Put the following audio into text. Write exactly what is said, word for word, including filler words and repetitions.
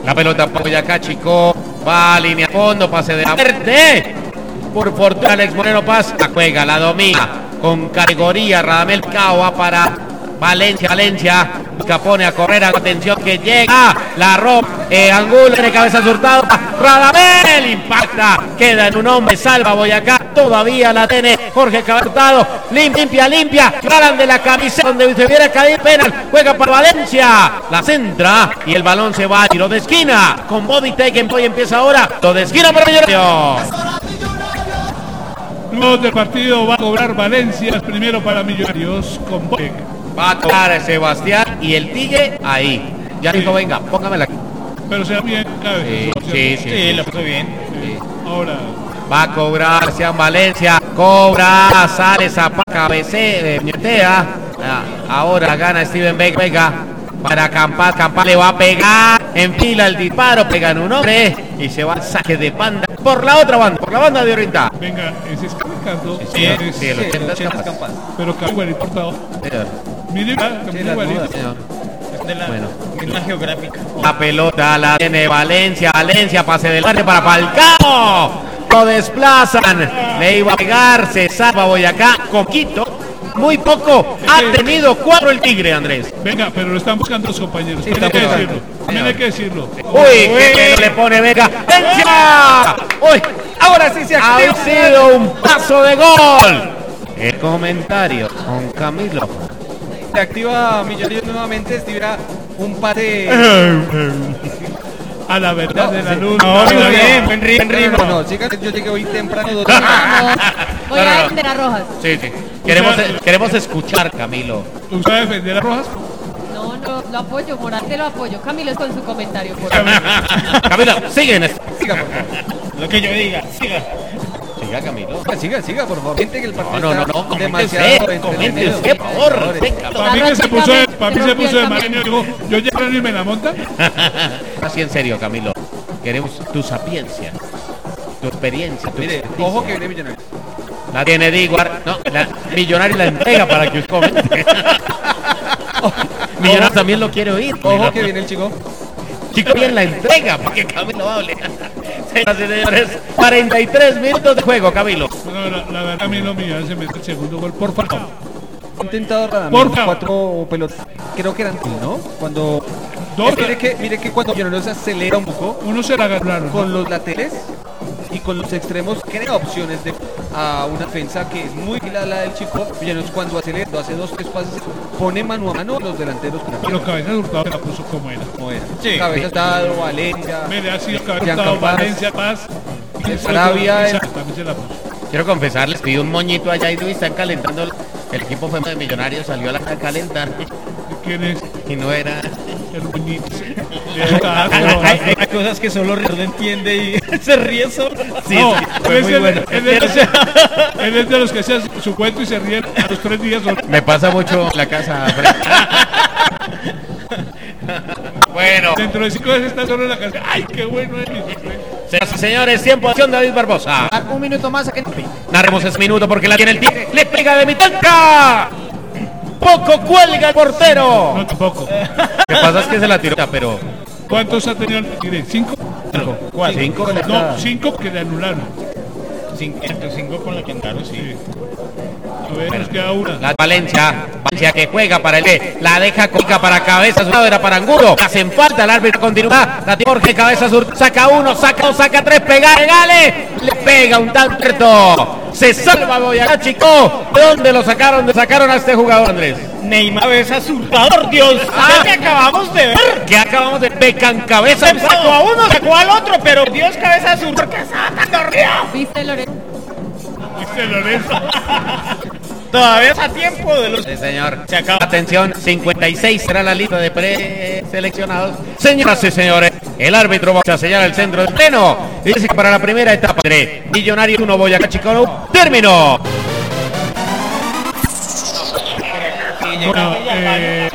La pelota para Boyacá, Chico. Va a línea fondo, pase de la verde. Por fortuna, Alex Moreno pasa. La juega, la domina. Con categoría, Radamel Cao va para Valencia. Valencia. Que pone a correr. Atención que llega. La ropa. Eh, Angulo tiene cabeza surtado. Radamel impacta. Queda en un hombre. Salva Boyacá. Todavía la tiene Jorge Cabezado. Limpia, limpia. Jalan de la camiseta donde se hubiera caído penal. Juega para Valencia. La centra. Y el balón se va a tiro de esquina. Con Bobby Taken. Hoy empieza ahora. Lo de esquina para Millonarios. Luego del partido va a cobrar Valencia. Primero para Millonarios. Con Bobby. Va a cobrar Sebastián. Y el Tigre ahí. Ya dijo, venga, póngamela aquí. Pero se bien, sí, sí, sí, sí, lo puso bien. Sí. Ahora va a cobrar Sebastián Valencia. Cobra, sale Zapata, cabecea, puñetea. Ahora gana Steven Vega para Campas. Campas le va a pegar. Enfila el disparo, pega en un hombre y se va al saque de banda por la otra banda, por la banda de Oriental. Venga, ese es Ricardo. Sí, sí, sí, sí, el ochenta es Campas. Pero Campas importado. Mire, Campas igualito. De la, bueno, la geográfica. La pelota la tiene Valencia. Valencia, pase del barrio para Falcao. Lo desplazan. Le iba a pegar. Se salva Boyacá. Coquito. Muy poco. Ha tenido cuatro el Tigre, Andrés. Venga, pero lo están buscando los compañeros. Sí, tiene que decirlo. Tiene que decirlo. Uy, qué pedo le pone Vega. ¡Valencia! Uy, ahora sí se activa. Ha sido un paso de gol. El comentario con Camilo. Se activa Millonarios nuevamente, estuviera un par de... A la verdad no, de la sí. luz. No, no, no, bien, buen ritmo. Buen ritmo. No, chicas, yo llegué hoy temprano. Dos Vamos, voy a defender a Rojas. Sí, sí. Queremos, queremos escuchar, Camilo. ¿Usted va a defender a Rojas? No, no, lo apoyo, Morante lo apoyo. Camilo es con su comentario. Por Camilo, sigue en esto. Siga, por favor. Lo que yo diga, siga. Siga, Camilo. Siga, siga, por favor. Gente que el partido no, no, no, no, demasiado comente usted, por favor. Para mí que se puso, para mí se puso de mal. Digo, yo llego y me la monta. Así en serio, Camilo. Queremos tu sapiencia, tu experiencia. Tu Mire, experiencia. ojo que viene Millonarios. La tiene Diguar. No, la Millonario la entrega para que os comente. Millonario también lo quiere oír. Ojo que viene el chico. Chico bien la entrega para que Camilo hable. Señoras y señores, cuarenta y tres minutos de juego, Camilo. No, la, la verdad, Camilo Millán se mete el segundo gol, por favor. Ha intentado Radamel Por favor. cuatro pelotas. Creo que eran, ¿no? Cuando... Dos. Es, mire, que, mire que cuando Millonarios se acelera un poco, uno se la ganaron, con ¿no? los laterales y con los extremos crea opciones de a una defensa que es muy la, la del chico. Millonarios cuando acelera, hace dos, tres pases, pone mano a mano los delanteros. Pero Cabeza Hurtado se la puso como era. Como era. Sí. Cabeza Hurtado, Valencia. Mire, ha sido Cabeza Hurtado, Valencia, Paz. Sarabia. El... También se la puso. Quiero confesarles, pidió un moñito allá y están calentando. El equipo fue de Millonarios, salió a la a calentar. ¿Quién es? Y no era el moñito. hay, hay, hay cosas que solo Ricardo entiende y se ríe solo. Sí, no, sí, fue muy el, bueno. Él es, él es de los que hacen su cuento y se ríen a los tres días. Solo. Me pasa mucho en la casa. Bueno. Dentro de cinco veces está solo en la casa. ¡Ay, qué bueno es! Señoras y señores, tiempo de acción de David Barbosa. Un minuto más. Aquí. Narremos ese minuto porque la tiene el Tigre. Le pega de mitad. Poco cuelga el portero. No, tampoco. Lo que pasa es que se la tiró, pero... ¿Cuántos ha tenido el Tigre? ¿Cinco? Cinco. ¿Cuál? Cinco. No, cinco que le anularon. Cinco, cinco con la que andaron, sí. A ver, nos queda una. La Valencia, Valencia que juega para el B, la deja coca para Cabeza, su lado era para Angulo, hacen falta, el árbitro continúa, la tiene Jorge Cabeza Sur, saca uno, saca dos, saca tres, pega, regale, le pega un tal Berto, se salva Boyacá, chico. ¿De dónde lo sacaron? ¿De sacaron a este jugador, Andrés? Neymar Cabeza Hurtado, Dios, ah, que acabamos de ver. Que acabamos de pecan Cabeza. Se sacó a uno, sacó al otro, pero Dios Cabeza Hurtado, que estaba tan dormido. ¿Viste, Lorenzo? ¿Viste, Lorenzo? Todavía es a tiempo de los... Sí, señor. Se acaba. Atención, cincuenta y seis será la lista de preseleccionados. Señoras y señores, el árbitro va a sellar el centro del pleno. Y dice que para la primera etapa de Millonarios uno, Boyacá Chico, término. Bueno, eh,